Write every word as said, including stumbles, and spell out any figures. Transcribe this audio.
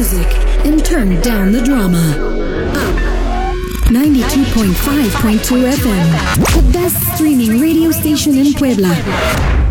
music and turn down the drama. Up. ninety-two point five point two F M. The best streaming radio station in Puebla.